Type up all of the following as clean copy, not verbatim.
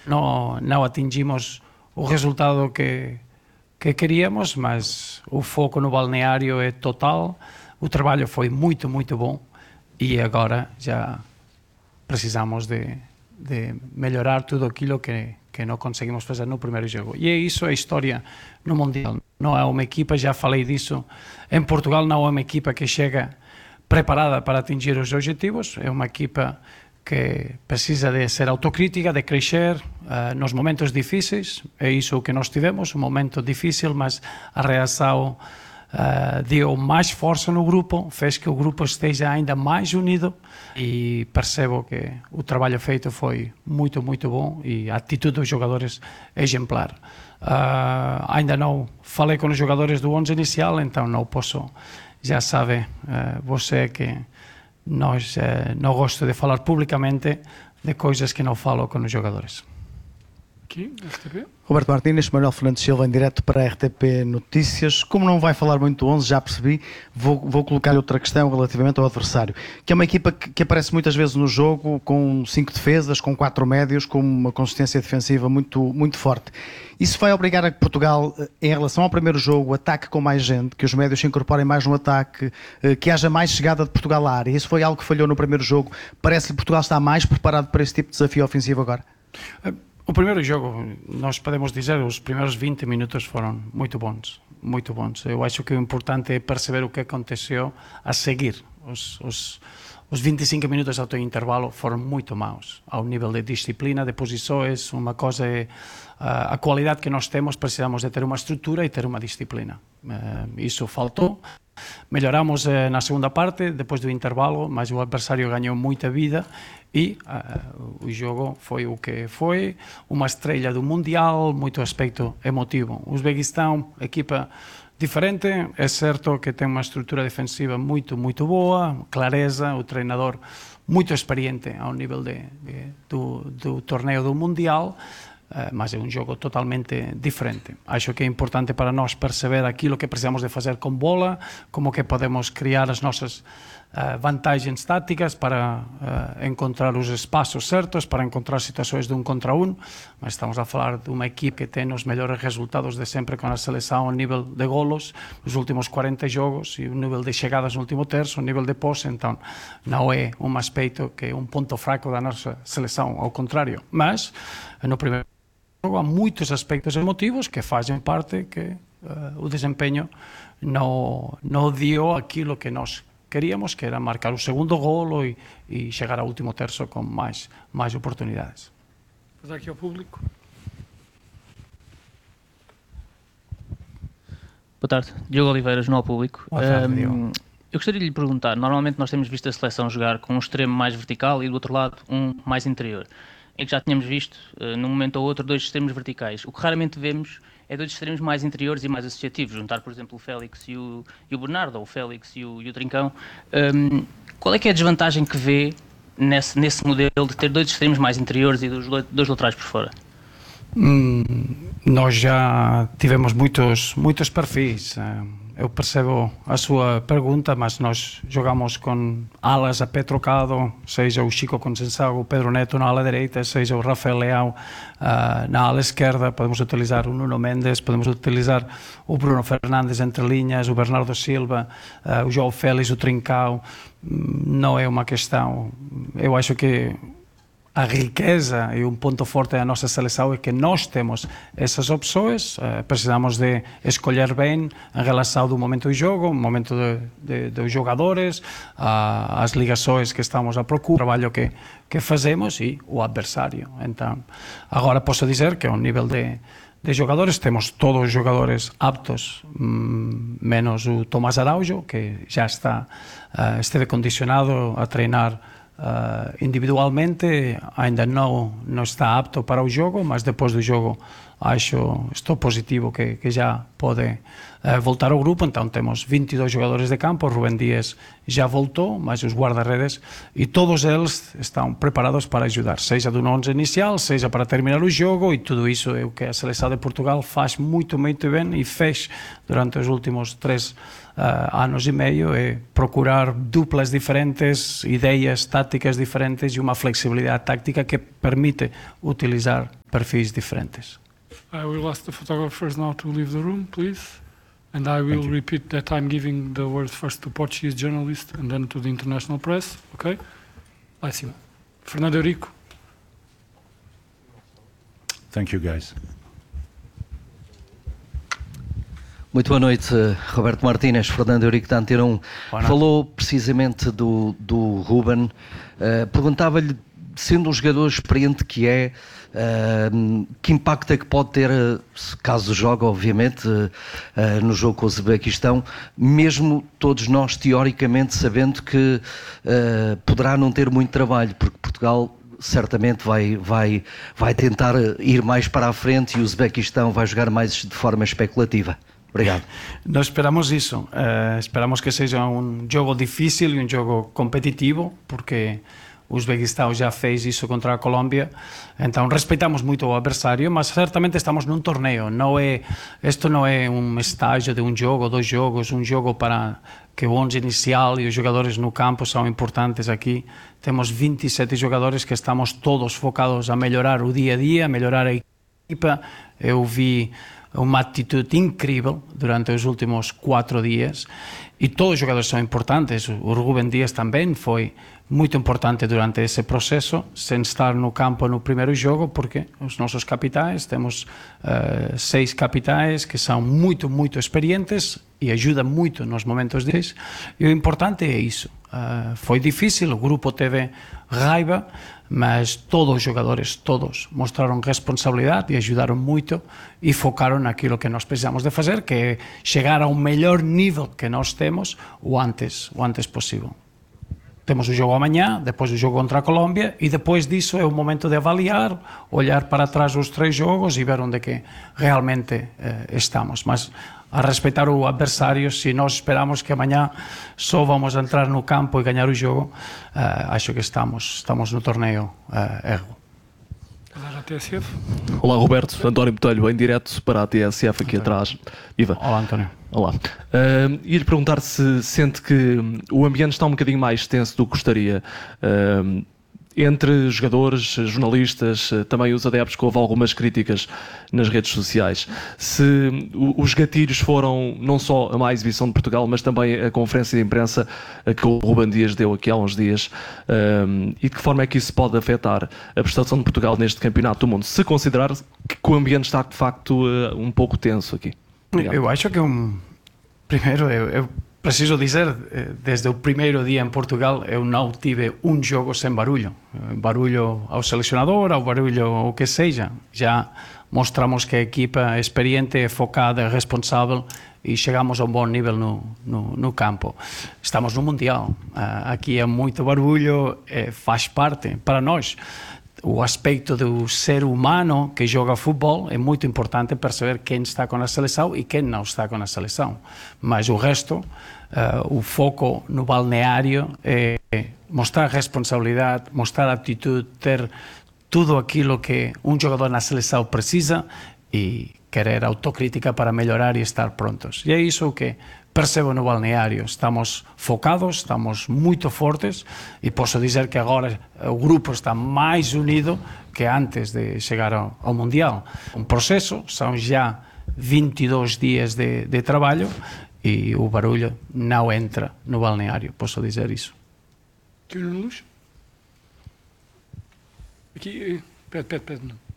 não atingimos o resultado que queríamos, mas o foco no balneário é total, o trabalho foi muito, muito bom e agora já precisamos de melhorar tudo aquilo que não conseguimos fazer no primeiro jogo. E é isso a história no Mundial. Não é uma equipa, já falei disso, em Portugal não é uma equipa que chega preparada para atingir os objetivos, é uma equipa que precisa de ser autocrítica, de crescer nos momentos difíceis, é isso que nós tivemos, um momento difícil, mas a reação deu mais força no grupo, fez que o grupo esteja ainda mais unido e percebo que o trabalho feito foi muito, muito bom e a atitude dos jogadores é exemplar. Ainda não falei com os jogadores do 11 inicial, então não posso, já sabe você que não gosto de falar publicamente de coisas que não falo com os jogadores. Aqui, RTP. Roberto Martínez, Manuel Fernandes Silva em direto para a RTP Notícias. Como não vai falar muito do 11, já percebi, vou colocar-lhe outra questão relativamente ao adversário, que é uma equipa que aparece muitas vezes no jogo com 5 defesas, com 4 médios, com uma consistência defensiva muito, muito forte. Isso vai obrigar a que Portugal, em relação ao primeiro jogo, ataque com mais gente, que os médios se incorporem mais no ataque, que haja mais chegada de Portugal à área. Isso foi algo que falhou no primeiro jogo. Parece-lhe que Portugal está mais preparado para esse tipo de desafio ofensivo agora? O primeiro jogo, nós podemos dizer, os primeiros 20 minutos foram muito bons, muito bons. Eu acho que o importante é perceber o que aconteceu a seguir. Os 25 minutos até o intervalo foram muito maus, ao nível de disciplina, de posições. Uma coisa é a qualidade que nós temos, precisamos de ter uma estrutura e ter uma disciplina. Isso faltou. Melhoramos na segunda parte, depois do intervalo, mas o adversário ganhou muita vida e o jogo foi o que foi, uma estrela do Mundial, muito aspecto emotivo. O Uzbequistão, equipa diferente, é certo que tem uma estrutura defensiva muito, muito boa, clareza, o treinador muito experiente ao nível do torneio do Mundial, mas é um jogo totalmente diferente. Acho que é importante para nós perceber aquilo que precisamos de fazer com bola, como que podemos criar as nossas vantagens táticas para encontrar os espaços certos, para encontrar situações de 1 contra 1, mas estamos a falar de uma equipe que tem os melhores resultados de sempre com a seleção a nível de golos nos últimos 40 jogos e o nível de chegadas no último terço, o nível de posse, então não é um aspecto que é um ponto fraco da nossa seleção, ao contrário, mas no primeiro jogo há muitos aspectos emotivos que fazem parte que o desempenho não deu aquilo que nós queríamos, que era marcar o segundo golo e chegar ao último terço com mais oportunidades. Vou aqui ao público. Boa tarde, Diogo Oliveira, Jornal Público. Boa tarde, Diogo. Eu gostaria de lhe perguntar, normalmente nós temos visto a seleção jogar com um extremo mais vertical e do outro lado um mais interior. É que já tínhamos visto, num momento ou outro, 2 extremos verticais. O que raramente vemos é 2 extremos mais interiores e mais associativos. Juntar, por exemplo, o Félix e o Bernardo, ou o Félix e o Trincão. Qual é que é a desvantagem que vê nesse modelo de ter 2 extremos mais interiores e 2 laterais por fora? Nós já tivemos muitos perfis. Eu percebo a sua pergunta, mas nós jogamos com alas a pé trocado, seja o Chico Conceição, o Pedro Neto na ala direita, seja o Rafael Leão na ala esquerda, podemos utilizar o Nuno Mendes, podemos utilizar o Bruno Fernandes entre linhas, o Bernardo Silva, o João Félix, o Trincão. Não é uma questão, eu acho que a riqueza e um ponto forte da nossa seleção é que nós temos essas opções, precisamos de escolher bem em relação ao momento do jogo, o momento dos jogadores, as ligações que estamos a procurar, o trabalho que fazemos e o adversário. Então, agora posso dizer que ao nível de jogadores, temos todos os jogadores aptos, menos o Tomás Araujo, que já esteve condicionado a treinar individualmente, ainda não está apto para o jogo, mas depois do jogo estou positivo que já pode voltar ao grupo. Então temos 22 jogadores de campo, Rubén Dias já voltou, mas os guarda-redes, e todos eles estão preparados para ajudar, seja do 11 inicial, seja para terminar o jogo, e tudo isso é o que a seleção de Portugal faz muito bem e fez durante os últimos 3 anos e meio, é procurar duplas diferentes, ideias táticas diferentes e uma flexibilidade tática que permite utilizar perfis diferentes. I will ask the photographers now to leave the room, please. And I will repeat that I'm giving the word first to Portuguese journalists and then to the international press. Okay? Lá em cima. Fernando Eurico. Thank you, guys. Muito boa noite, Roberto Martínez, Fernando Eurico da Antena 1. Falou precisamente do Ruben. Perguntava-lhe, sendo um jogador experiente que é, que impacto é que pode ter, caso jogue, obviamente, no jogo com o Uzbequistão, mesmo todos nós, teoricamente, sabendo que poderá não ter muito trabalho, porque Portugal certamente vai tentar ir mais para a frente e o Uzbequistão vai jogar mais de forma especulativa. Obrigado. Nós esperamos isso. Esperamos que seja um jogo difícil e um jogo competitivo, porque o Uzbequistão já fez isso contra a Colômbia. Então respeitamos muito o adversário, mas certamente estamos num torneio. Isto não é um estágio de um jogo, 2 jogos, um jogo para que o 11 inicial e os jogadores no campo são importantes aqui. Temos 27 jogadores que estamos todos focados a melhorar o dia a dia, a melhorar a equipa. Eu vi uma atitude incrível durante os últimos 4 dias e todos os jogadores são importantes. O Rubén Dias também foi muito importante durante esse processo, sem estar no campo no primeiro jogo, porque os nossos capitães, temos 6 capitães que são muito experientes e ajudam muito nos momentos deles, e o importante é isso. Foi difícil, o grupo teve raiva, mas todos os jogadores, todos, mostraram responsabilidade e ajudaram muito e focaram naquilo que nós precisamos de fazer, que é chegar ao melhor nível que nós temos o antes possível. Temos o jogo amanhã, depois o jogo contra a Colômbia, e depois disso é o momento de avaliar, olhar para trás os 3 jogos e ver onde é que realmente estamos. Mas a respeitar o adversário, se nós esperamos que amanhã só vamos entrar no campo e ganhar o jogo, acho que estamos no torneio erro. Olá, TSF. Olá, Roberto. António Botelho, em direto para a TSF aqui atrás. Viva. Olá, António. Olá. Ia-lhe perguntar se sente que o ambiente está um bocadinho mais tenso do que gostaria. Entre jogadores, jornalistas, também os adeptos, que houve algumas críticas nas redes sociais. Se os gatilhos foram não só a má exibição de Portugal, mas também a conferência de imprensa que o Rubén Dias deu aqui há uns dias, e de que forma é que isso pode afetar a prestação de Portugal neste campeonato do mundo, se considerar que o ambiente está de facto um pouco tenso aqui? Obrigado. Eu acho que primeiro eu preciso dizer, desde o primeiro dia em Portugal, eu não tive um jogo sem barulho. Barulho ao selecionador, ao barulho o que seja. Já mostramos que a equipa é experiente, é focada, é responsável e chegamos a um bom nível no campo. Estamos no Mundial. Aqui é muito barulho, faz parte para nós. O aspecto do ser humano que joga futebol é muito importante perceber quem está com a seleção e quem não está com a seleção. Mas o resto, o foco no balneário é mostrar responsabilidade, mostrar atitude, ter tudo aquilo que um jogador na seleção precisa e querer autocrítica para melhorar e estar prontos. E é isso que percebo no balneário. Estamos focados, estamos muito fortes e posso dizer que agora o grupo está mais unido que antes de chegar ao Mundial. Um processo, são já 22 dias de trabalho e o barulho não entra no balneário, posso dizer isso. Quer luz? Aqui, pede.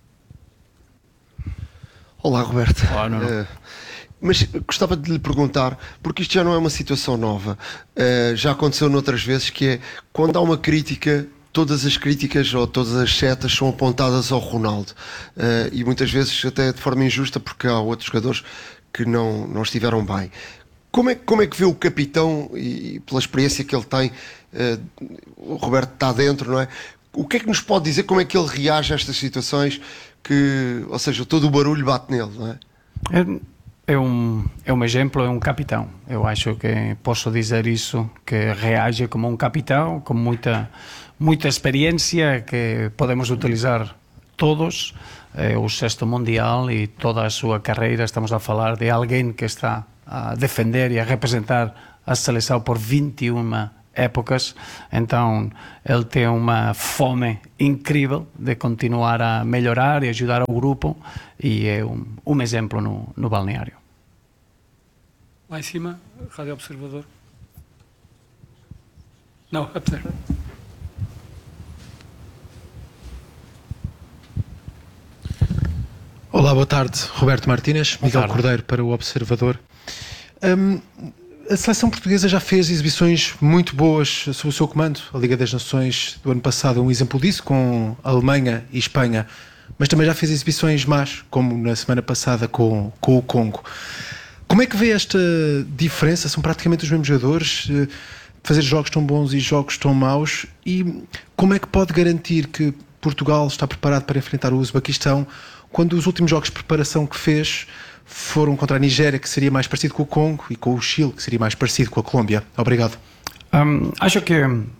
Olá, Roberto. Olá, Nuno. Mas gostava de lhe perguntar, porque isto já não é uma situação nova, já aconteceu noutras vezes, que é quando há uma crítica, todas as críticas ou todas as setas são apontadas ao Ronaldo, e muitas vezes até de forma injusta, porque há outros jogadores que não estiveram bem. Como é que vê o capitão, e pela experiência que ele tem, o Roberto está dentro, não é? O que é que nos pode dizer como é que ele reage a estas situações ou seja, todo o barulho bate nele, não é? É um exemplo, é um capitão. Eu acho que posso dizer isso, que reage como um capitão, com muita experiência que podemos utilizar todos. É o 6º Mundial e toda a sua carreira estamos a falar de alguém que está a defender e a representar a seleção por 21 épocas, então ele tem uma fome incrível de continuar a melhorar e ajudar o grupo e é um exemplo no balneário. Lá em cima, Rádio Observador. Não, up there. Olá, boa tarde. Roberto Martínez, Miguel Cordeiro para o Observador. A seleção portuguesa já fez exibições muito boas sob o seu comando. A Liga das Nações do ano passado é um exemplo disso, com a Alemanha e Espanha, mas também já fez exibições más, como na semana passada com o Congo. Como é que vê esta diferença? São praticamente os mesmos jogadores, fazer jogos tão bons e jogos tão maus, e como é que pode garantir que Portugal está preparado para enfrentar o Uzbequistão quando os últimos jogos de preparação que fez foram contra a Nigéria, que seria mais parecido com o Congo, e com o Chile, que seria mais parecido com a Colômbia? Obrigado. Acho que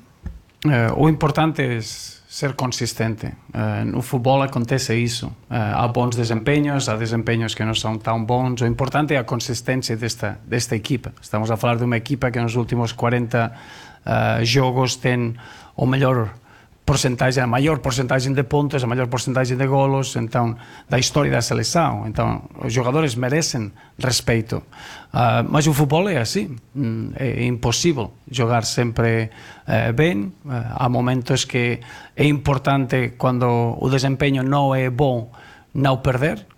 o importante é ser consistente. No futebol acontece isso. Há bons desempenhos, há desempenhos que não são tão bons. O importante é a consistência desta equipa. Estamos a falar de uma equipa que nos últimos 40 jogos tem o melhor porcentagem, a maior porcentagem de pontos, a maior porcentagem de golos, então, da história da seleção. Então, os jogadores merecem respeito. Mas o futebol é assim, é impossível jogar sempre bem. Há momentos que é importante, quando o desempenho não é bom, não perder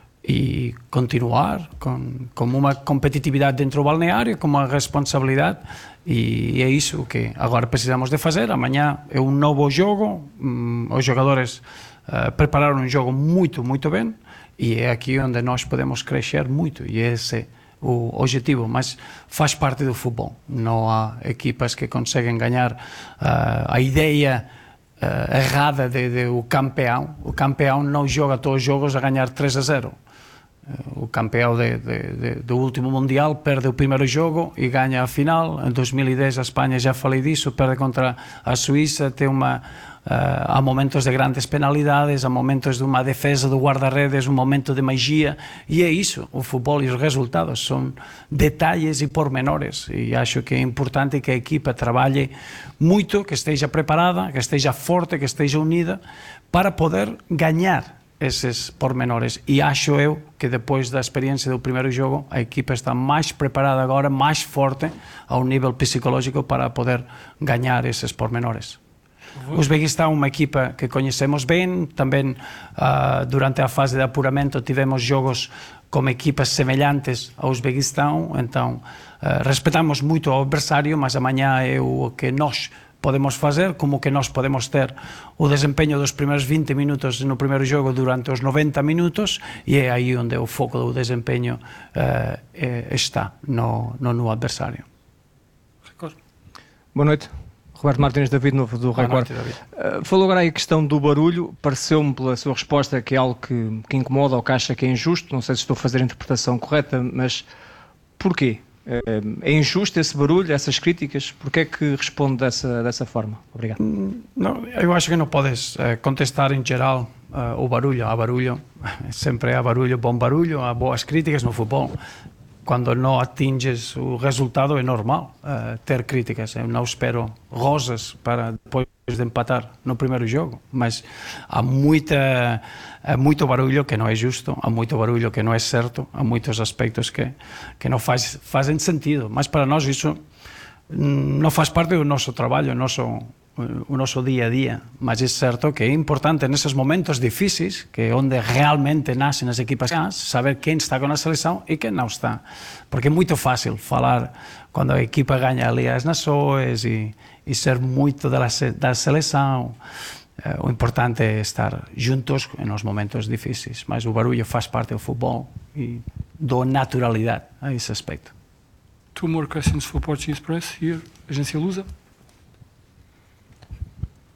e continuar com uma competitividade dentro do balneário, com uma responsabilidade, e é isso que agora precisamos de fazer. Amanhã é um novo jogo, os jogadores prepararam um jogo muito bem, e é aqui onde nós podemos crescer muito, e esse é o objetivo, mas faz parte do futebol. Não há equipas que conseguem ganhar. A ideia errada do campeão. O campeão não joga todos os jogos a ganhar 3-0. O campeão do último Mundial perde o primeiro jogo e ganha a final. Em 2010 a Espanha, já falei disso, perde contra a Suíça. Há momentos de grandes penalidades, há momentos de uma defesa do guarda-redes, um momento de magia, e é isso, o futebol e os resultados são detalhes e pormenores, e acho que é importante que a equipa trabalhe muito, que esteja preparada, que esteja forte, que esteja unida para poder ganhar esses pormenores, e acho eu que depois da experiência do primeiro jogo a equipa está mais preparada agora, mais forte ao nível psicológico para poder ganhar esses pormenores. O Uzbequistão é uma equipa que conhecemos bem, também durante a fase de apuramento tivemos jogos com equipas semelhantes ao Uzbequistão, então respeitamos muito o adversário, mas amanhã é o que nós podemos fazer, como que nós podemos ter o desempenho dos primeiros 20 minutos no primeiro jogo durante os 90 minutos, e é aí onde o foco do desempenho está, no adversário. Boa noite. Roberto Martínez, David Novo, do Record. Falou agora aí a questão do barulho. Pareceu-me, pela sua resposta, que é algo que incomoda ou que acha que é injusto. Não sei se estou a fazer a interpretação correta, mas porquê? É injusto esse barulho, essas críticas? Porquê é que responde dessa forma? Obrigado. Não, eu acho que não podes contestar em geral o barulho. Há barulho, sempre há barulho, bom barulho, há boas críticas no futebol. Quando não atinges o resultado é normal ter críticas. Eu não espero rosas para depois de empatar no primeiro jogo, mas há muito barulho que não é justo, há muito barulho que não é certo, há muitos aspectos que não fazem sentido, mas para nós isso não faz parte do nosso trabalho, o nosso dia a dia, mas é certo que é importante nesses momentos difíceis, que é onde realmente nascem as equipas, saber quem está com a seleção e quem não está, porque é muito fácil falar quando a equipa ganha ali as nações e ser muito da seleção. O importante é estar juntos nos momentos difíceis, mas o barulho faz parte do futebol e dá naturalidade a esse aspecto. 2 more questions for Portuguese press here. Agência Lusa.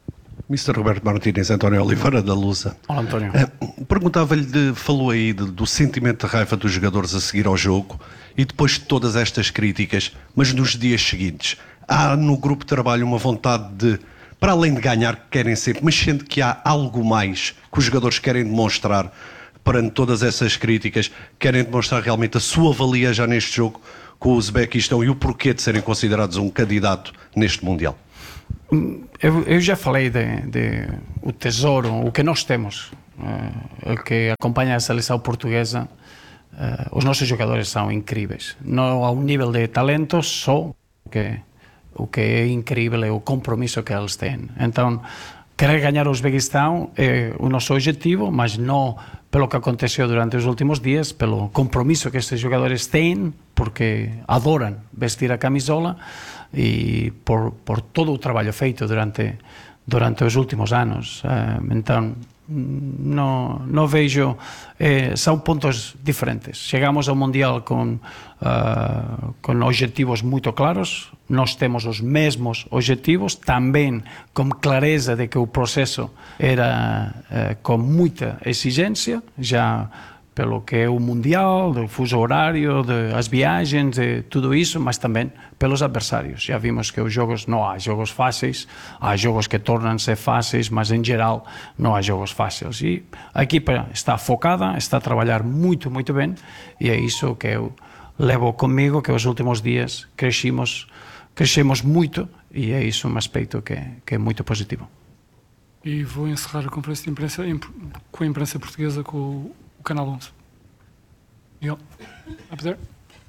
Mr. Roberto Martínez, António Oliveira, da Lusa. Olá, António. Perguntava-lhe, falou aí do sentimento de raiva dos jogadores a seguir ao jogo e depois de todas estas críticas, mas nos dias seguintes, há no grupo de trabalho uma vontade de, para além de ganhar, que querem sempre, mas sendo que há algo mais que os jogadores querem demonstrar perante todas essas críticas, querem demonstrar realmente a sua valia já neste jogo com o Uzbequistão e o porquê de serem considerados um candidato neste Mundial? Eu já falei o tesouro, o que nós temos, o que acompanha a seleção portuguesa. Os nossos jogadores são incríveis, não a um nível de talento só, o que é incrível é o compromisso que eles têm. Então, querer ganhar o Uzbequistão é o nosso objetivo, mas não pelo que aconteceu durante os últimos dias, pelo compromisso que estes jogadores têm, porque adoram vestir a camisola e por todo o trabalho feito durante os últimos anos. Então, não vejo, são pontos diferentes. Chegamos ao Mundial com objetivos muito claros, nós temos os mesmos objetivos, também com clareza de que o processo era com muita exigência, já pelo que é o Mundial, do fuso horário, das viagens, de tudo isso, mas também pelos adversários. Já vimos que os jogos, não há jogos fáceis, há jogos que tornam-se fáceis, mas em geral não há jogos fáceis. E a equipa está focada, está a trabalhar muito, muito bem, e é isso que eu levo comigo, que os últimos dias crescemos muito, e é isso um aspecto que é muito positivo. E vou encerrar a conferência de imprensa com a imprensa portuguesa, com o Canal 11. Miguel, up there.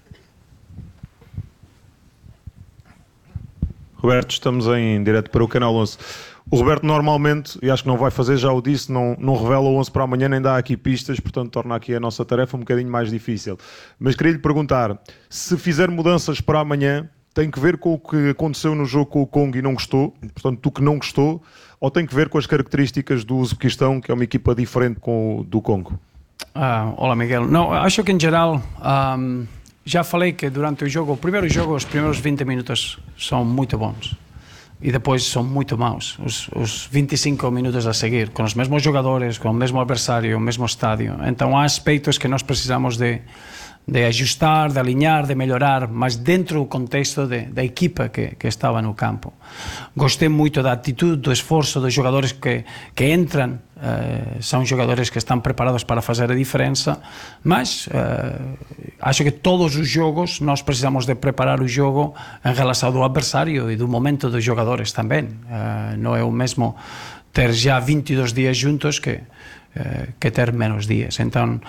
Roberto, estamos em direto para o Canal 11. O Roberto normalmente, e acho que não vai fazer, já o disse, não revela o 11 para amanhã, nem dá aqui pistas, portanto torna aqui a nossa tarefa um bocadinho mais difícil. Mas queria-lhe perguntar, se fizer mudanças para amanhã, tem que ver com o que aconteceu no jogo com o Congo e não gostou, portanto tu que não gostou, ou tem que ver com as características do Uzbequistão, que é uma equipa diferente do Congo? Olá, Miguel. Não, acho que em geral, já falei que durante o jogo, os primeiros 20 minutos são muito bons e depois são muito maus. Os 25 minutos a seguir, com os mesmos jogadores, com o mesmo adversário, o mesmo estádio. Então há aspectos que nós precisamos de ajustar, de alinhar, de melhorar, mas dentro do contexto da equipa que estava no campo. Gostei muito da atitude, do esforço dos jogadores que entram, são jogadores que estão preparados para fazer a diferença, mas acho que todos os jogos nós precisamos de preparar o jogo em relação ao adversário e do momento dos jogadores também. Não é o mesmo ter já 22 dias juntos que ter menos dias. Então,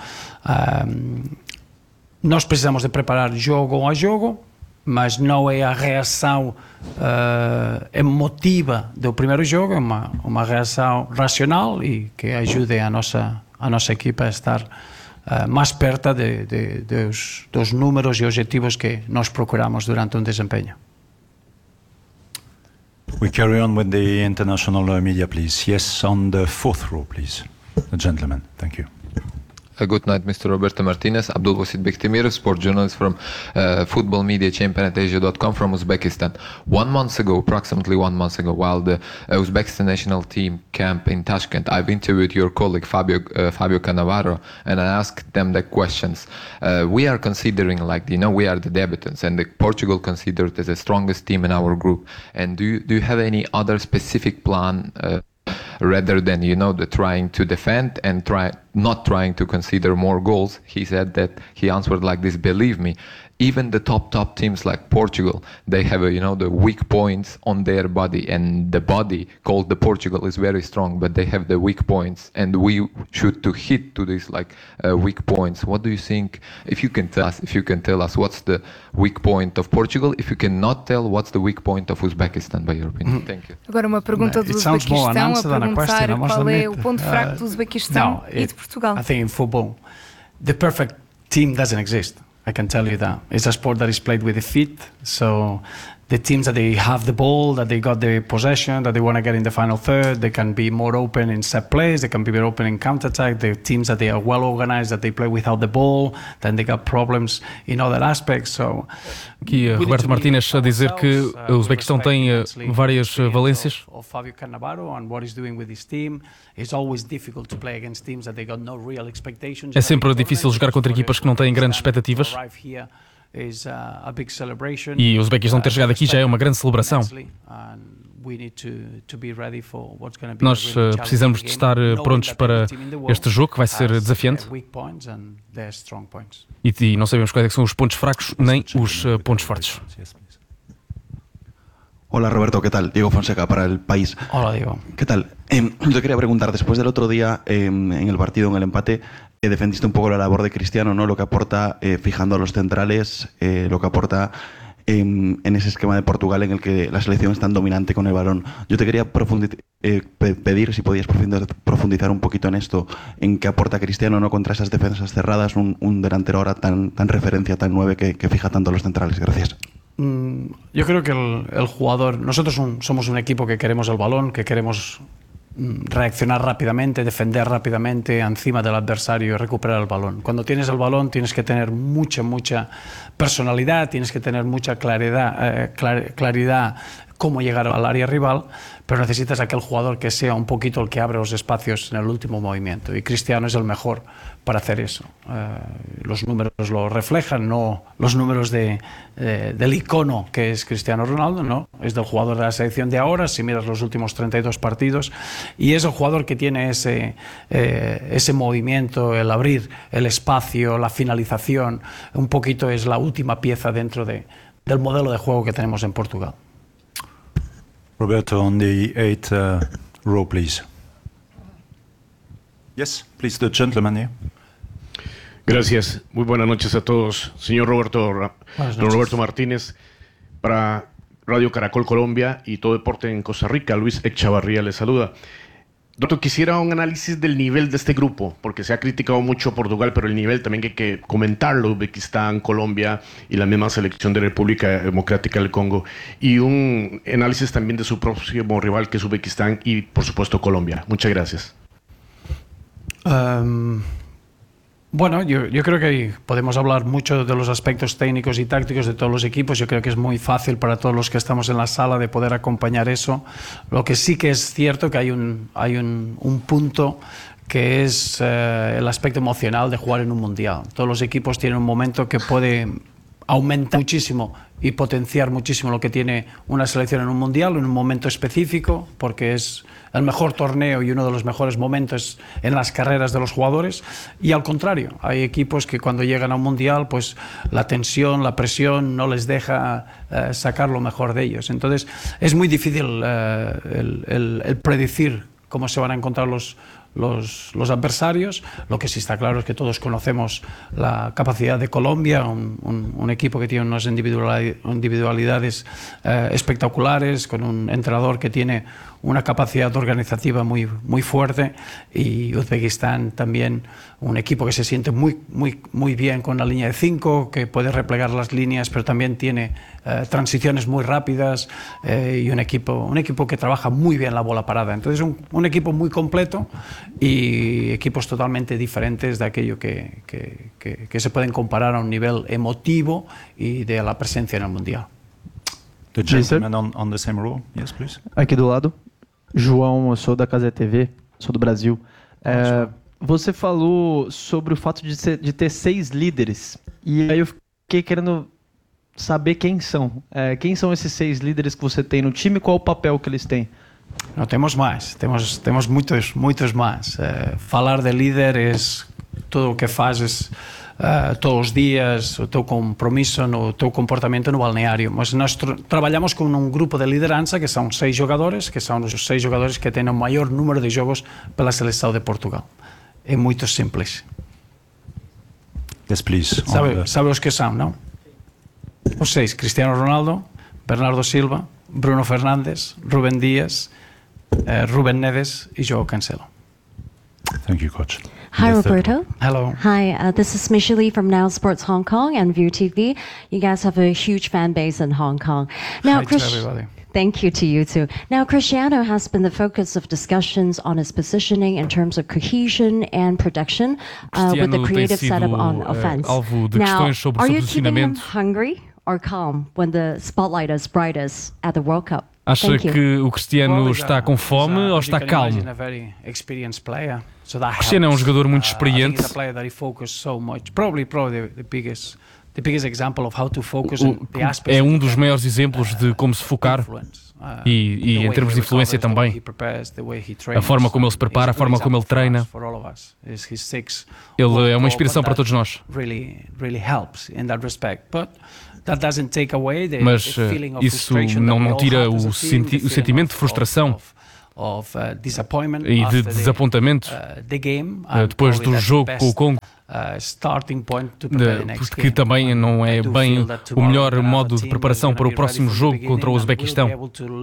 nós precisamos de preparar jogo a jogo, mas não é a reação emotiva do primeiro jogo, é uma reação racional e que ajude a nossa equipa a estar mais perto dos números e objetivos que nós procuramos durante um desempenho. We carry on with the international media, please. Yes, on the fourth row, please. The gentleman, thank you. Good night, Mr. Roberto Martinez. Abdulbasit Bektemirov, sport journalist from football media championateasia.com from Uzbekistan. Approximately 1 month ago, while the Uzbekistan national team camp in Tashkent, I've interviewed your colleague Fabio Cannavaro, and I asked them the questions. We are considering, we are the debutants, and Portugal considered as the strongest team in our group. And do you have any other specific plan? Rather than the trying to defend and not trying to consider more goals, he said that he answered like this: believe me, even the top teams like Portugal, they have the weak points on their body, and the body called the Portugal is very strong, but they have the weak points, and we should to hit to these weak points. What do you think? If you can tell us what's the weak point of Portugal, if you cannot tell, what's the weak point of Uzbekistan by your opinion? Thank you. Agora uma pergunta do Uzbequistão a perguntar qual é o ponto fraco do Uzbequistão e de Portugal. I think in football, the perfect team doesn't exist. I can tell you that. It's a sport that is played with the feet, so the teams that they have the ball, that they got the possession, that they want to get in the final third, they can be more open in set plays, they can be more open in counter-attack. The teams that they are well organized, that they play without the ball, then they got problems in other aspects. So, aqui Roberto Martínez a dizer que o Uzbequistão tem várias valências. Fábio Cannavaro and what he's doing with his team. It's always difficult to play against teams that they got no real expectations. É sempre difícil jogar contra equipas que não têm grandes expectativas. E o Uzbequistão ter chegado aqui já é uma grande celebração. Nós precisamos de estar prontos para este jogo, que vai ser desafiante. E não sabemos quais são os pontos fracos nem os pontos fortes. Hola Roberto, ¿qué tal? Diego Fonseca para El País. Hola Diego. ¿Qué tal? Yo quería preguntar, después del otro día en el partido, en el empate, defendiste un poco la labor de Cristiano, ¿no? Lo que aporta fijando a los centrales, lo que aporta en ese esquema de Portugal en el que la selección es tan dominante con el balón. Yo te quería pedir si podías profundizar un poquito en esto, en qué aporta Cristiano, ¿no? Contra esas defensas cerradas, un delantero ahora tan referencia, tan 9 que fija tanto a los centrales. Gracias. Yo creo que el jugador, nosotros somos un equipo que queremos el balón, que queremos reaccionar rápidamente, defender rápidamente encima del adversario y recuperar el balón. Cuando tienes el balón tienes que tener mucha personalidad, tienes que tener mucha claridad cómo llegar al área rival, pero necesitas aquel jugador que sea un poquito el que abre los espacios en el último movimiento, y Cristiano es el mejor para hacer eso. Los números lo reflejan, no los números del icono que es Cristiano Ronaldo, no, es del jugador de la selección de ahora, si miras los últimos 32 partidos, y es el jugador que tiene ese movimiento, el abrir el espacio, la finalización, un poquito es la última pieza dentro del modelo de juego que tenemos en Portugal. Roberto, on the 8th row, please. Yes, please, the gentleman here. Gracias. Muy buenas noches a todos. Señor Roberto Martínez, para Radio Caracol Colombia y Todo Deporte en Costa Rica, Luis Echavarría le saluda. Doctor, quisiera un análisis del nivel de este grupo, porque se ha criticado mucho Portugal, pero el nivel también hay que comentarlo, Uzbekistán, Colombia y la misma selección de República Democrática del Congo, y un análisis también de su próximo rival, que es Uzbekistán, y por supuesto Colombia. Muchas gracias. Bueno, yo creo que podemos hablar mucho de los aspectos técnicos y tácticos de todos los equipos. Yo creo que es muy fácil para todos los que estamos en la sala de poder acompañar eso. Lo que sí que es cierto que hay un punto que es el aspecto emocional de jugar en un mundial. Todos los equipos tienen un momento que puede aumentar muchísimo y potenciar muchísimo lo que tiene una selección en un mundial, en un momento específico, porque es el mejor torneo y uno de los mejores momentos en las carreras de los jugadores, y al contrario, hay equipos que cuando llegan a un mundial, pues la tensión, la presión no les deja sacar lo mejor de ellos. Entonces es muy difícil el predecir cómo se van a encontrar los adversarios. Lo que sí está claro es que todos conocemos la capacidad de Colombia, un equipo que tiene unas individualidades espectaculares, con un entrenador que tiene una capacidad organizativa muy fuerte, y Uzbekistán también un equipo que se siente muy bien con la línea de 5, que puede replegar las líneas, pero también tiene transiciones muy rápidas, y un equipo que trabaja muy bien la bola parada. Entonces un equipo muy completo y equipos totalmente diferentes de aquello que se pueden comparar a un nivel emotivo y de la presencia en el Mundial. The gentleman on the same row, yes, please. Aqui do lado, João, eu sou da Casa TV, sou do Brasil. Você falou sobre o fato de ter 6 líderes, e aí eu fiquei querendo saber quem são. Quem são esses 6 líderes que você tem no time? Qual o papel que eles têm? No, temos más, temos muitos más. Falar de líder es todo o que fazes todos os dias, o teu compromiso, o teu comportamento no balneario. Mas nós trabalhamos con un grupo de liderança que son 6 jogadores, que son os 6 jogadores que tenen o maior número de jogos pela seleção de Portugal. É muito simples. Yes, please. Sabe os que são, não? Os 6: Cristiano Ronaldo, Bernardo Silva, Bruno Fernandes, Rubén Díaz, Rubén Neves e João Cancelo. Thank you, coach. Hi, Roberto. Hello. Hi, this is Michelle from Now Sports Hong Kong and View TV. You guys have a huge fan base in Hong Kong. Now, Hi to everybody. Thank you to you too. Now, Cristiano has been the focus of discussions on his positioning in terms of cohesion and production with the creative setup on offense. Alvo de Now, questões sobre o are seu you keeping him posicionamento. hungry or calm when the spotlight is brightest at the World Cup? Acha Thank you. que o Cristiano está com fome ou está calmo? O Cristiano é um jogador muito experiente. É um dos maiores exemplos de como se focar e em termos de influência também. A forma como ele se prepara, a forma como ele treina. Ele é uma inspiração para todos nós. Mas isso não tira o sentimento de frustração e de desapontamento depois do jogo com o Congo, porque também não é bem o melhor modo de preparação para o próximo jogo contra o Uzbequistão.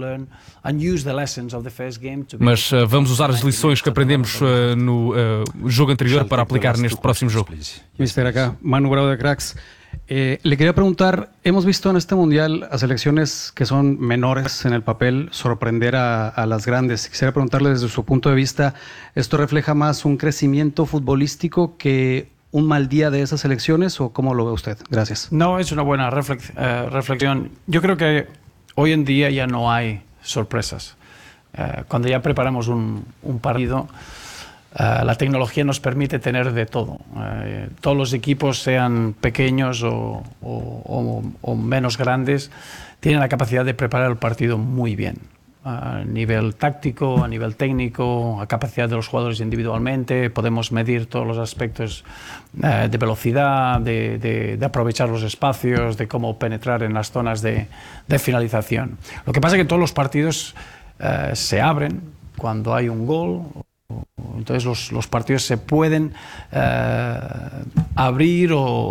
Mas vamos usar as lições que aprendemos no jogo anterior para aplicar neste próximo jogo. Mister, acá, Manu Grau de Cracks. Le quería preguntar, hemos visto en este mundial a selecciones que son menores en el papel sorprender a las grandes. Quisiera preguntarle desde su punto de vista, ¿esto refleja más un crecimiento futbolístico que un mal día de esas selecciones o cómo lo ve usted? Gracias. No, es una buena reflexión. Yo creo que hoy en día ya no hay sorpresas. Cuando ya preparamos un partido, la tecnología nos permite tener de todo. Todos los equipos, sean pequeños o menos grandes, tienen la capacidad de preparar el partido muy bien. A nivel táctico, a nivel técnico, a capacidad de los jugadores individualmente, podemos medir todos los aspectos de velocidad, de aprovechar los espacios, de cómo penetrar en las zonas de finalización. Lo que pasa es que todos los partidos se abren cuando hay un gol. Entonces los partidos se pueden abrir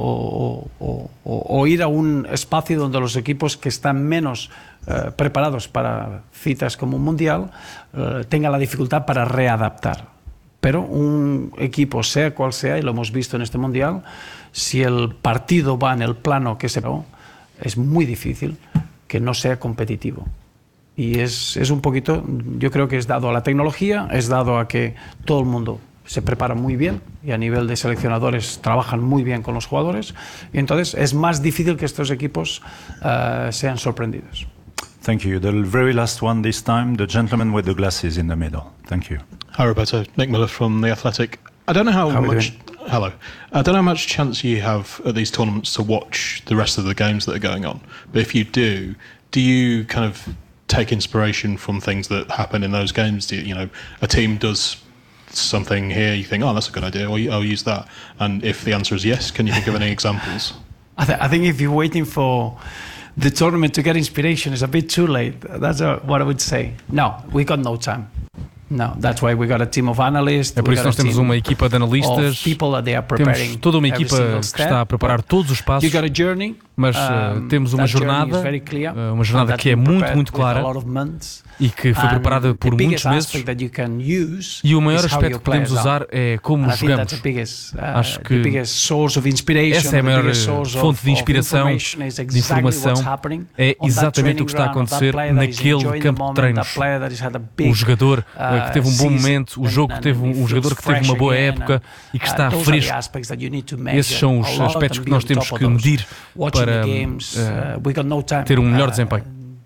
o ir a un espacio donde los equipos que están menos preparados para citas como un mundial tengan la dificultad para readaptar. Pero un equipo, sea cual sea, y lo hemos visto en este mundial, si el partido va en el plano que se va, es muy difícil que no sea competitivo. Y es un poquito, yo creo que es dado a la tecnología, es dado a que todo el mundo se prepara muy bien y a nivel de seleccionadores trabajan muy bien con los jugadores y entonces es más difícil que estos equipos sean sorprendidos. Thank you. The very last one this time, the gentleman with the glasses in the middle. Thank you. Hi Roberto, Nick Miller from The Athletic. I don't know how much... Hello. I don't know how much chance you have at these tournaments to watch the rest of the games that are going on, but if you do you kind of take inspiration from things that happen in those games? Do you know, a team does something here, you think, oh, that's a good idea, or I'll use that. And if the answer is yes, can you think of any examples? I think if you're waiting for the tournament to get inspiration, it's a bit too late. That's what I would say. No, we got no time. No, that's why we got a team of analysts. É por isso que nós temos uma equipa de analistas, temos toda uma equipa que está a preparar todos os passos, mas temos uma jornada que é muito clara e que foi preparada por muitos meses, e o maior aspecto que podemos usar é como jogamos. Acho que essa é a maior fonte de inspiração, de informação, é exatamente o que está a acontecer naquele campo de treinos. O jogador que teve um bom momento, o jogo que teve um jogador que teve uma boa época e que está fresco. Esses são os aspectos que nós temos que medir para ter um melhor desempenho.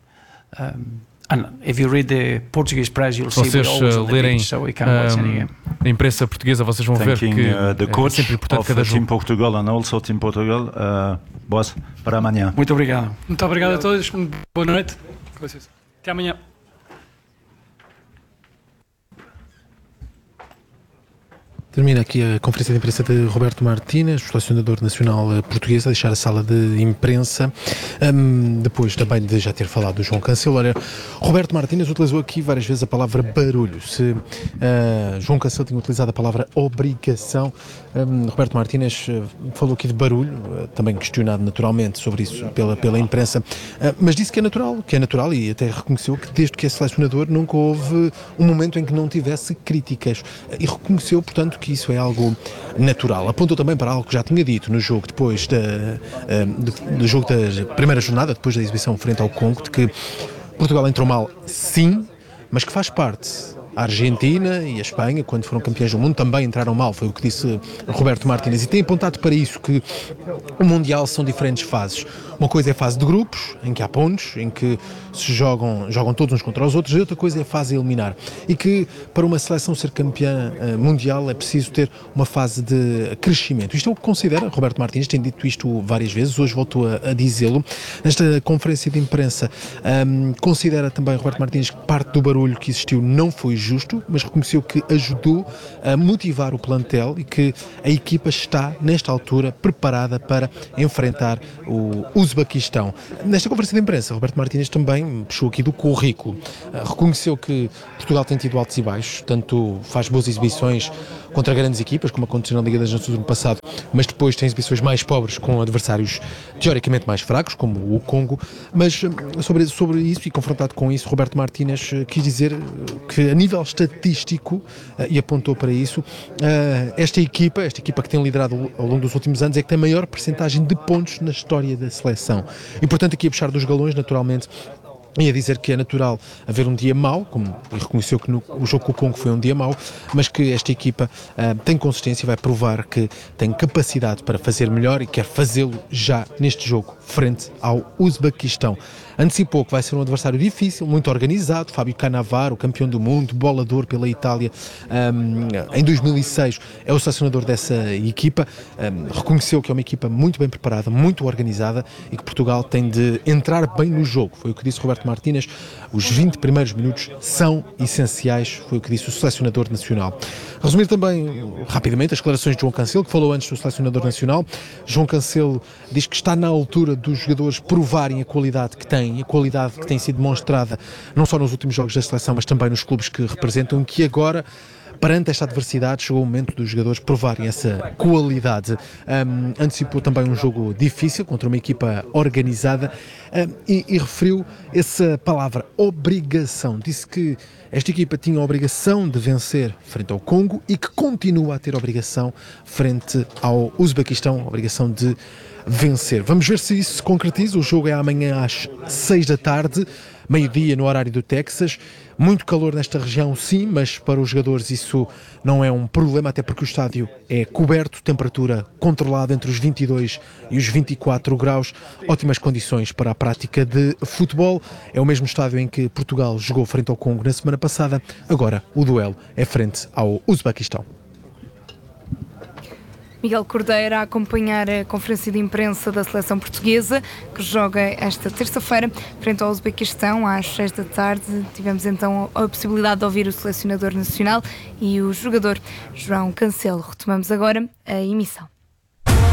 Se vocês lerem a imprensa portuguesa, vocês vão ver que é sempre importante cada jogo. Team Portugal and also Team Portugal, boas, para amanhã. Muito obrigado. Muito obrigado a todos. Boa noite. Até amanhã. Termina aqui a conferência de imprensa de Roberto Martínez, selecionador nacional português, a deixar a sala de imprensa, depois também de já ter falado do João Cancelo. Olha, Roberto Martínez utilizou aqui várias vezes a palavra barulho. Se João Cancelo tinha utilizado a palavra obrigação, Roberto Martínez falou aqui de barulho, também questionado naturalmente sobre isso pela imprensa, mas disse que é natural e até reconheceu que desde que é selecionador nunca houve um momento em que não tivesse críticas e reconheceu, portanto, que isso é algo natural. Apontou também para algo que já tinha dito no jogo depois do jogo da primeira jornada, depois da exibição frente ao Congo, de que Portugal entrou mal, sim, mas que faz parte. A Argentina e a Espanha, quando foram campeões do mundo, também entraram mal, foi o que disse Roberto Martínez, e tem apontado para isso, que o Mundial são diferentes fases. Uma coisa é a fase de grupos, em que há pontos, em que se jogam todos uns contra os outros, e outra coisa é a fase a eliminar. E que para uma seleção ser campeã mundial é preciso ter uma fase de crescimento. Isto é o que considera Roberto Martínez, tem dito isto várias vezes, hoje voltou a dizê-lo. Nesta conferência de imprensa, considera também Roberto Martínez que parte do barulho que existiu não foi justo, mas reconheceu que ajudou a motivar o plantel e que a equipa está, nesta altura, preparada para enfrentar o Uzbequistão. Nesta conferência de imprensa, Roberto Martínez também puxou aqui do currículo. Reconheceu que Portugal tem tido altos e baixos, tanto faz boas exibições contra grandes equipas, como aconteceu na Liga das Nações no passado, mas depois tem exibições mais pobres com adversários teoricamente mais fracos, como o Congo. Mas sobre isso, e confrontado com isso, Roberto Martínez quis dizer que a nível estatístico, e apontou para isso, esta equipa que tem liderado ao longo dos últimos anos, é que tem a maior percentagem de pontos na história da seleção. E portanto aqui a puxar dos galões, naturalmente, e a dizer que é natural haver um dia mau, como reconheceu que o jogo com o Congo foi um dia mau, mas que esta equipa tem consistência e vai provar que tem capacidade para fazer melhor e quer fazê-lo já neste jogo, frente ao Uzbequistão. Antecipou que vai ser um adversário difícil, muito organizado. Fábio Cannavaro, campeão do mundo, bola de ouro pela Itália em 2006, é o selecionador dessa equipa. Reconheceu que é uma equipa muito bem preparada, muito organizada e que Portugal tem de entrar bem no jogo. Foi o que disse Roberto Martínez. Os 20 primeiros minutos são essenciais, foi o que disse o selecionador nacional. Resumir também rapidamente as declarações de João Cancelo, que falou antes do selecionador nacional. João Cancelo diz que está na altura dos jogadores provarem a qualidade que têm, a qualidade que tem sido demonstrada não só nos últimos jogos da seleção, mas também nos clubes que representam, que agora, perante esta adversidade, chegou o momento dos jogadores provarem essa qualidade. Antecipou também um jogo difícil contra uma equipa organizada e referiu essa palavra obrigação. Disse que esta equipa tinha a obrigação de vencer frente ao Congo e que continua a ter a obrigação frente ao Uzbequistão, a obrigação de vencer. Vamos ver se isso se concretiza. O jogo é amanhã às 6 da tarde, meio-dia no horário do Texas. Muito calor nesta região, sim, mas para os jogadores isso não é um problema, até porque o estádio é coberto, temperatura controlada entre os 22 e os 24 graus, ótimas condições para a prática de futebol. É o mesmo estádio em que Portugal jogou frente ao Congo na semana passada. Agora o duelo é frente ao Uzbequistão. Miguel Cordeiro a acompanhar a conferência de imprensa da seleção portuguesa, que joga esta terça-feira frente ao Uzbequistão às 6 da tarde. Tivemos então a possibilidade de ouvir o selecionador nacional e o jogador João Cancelo. Retomamos agora a emissão.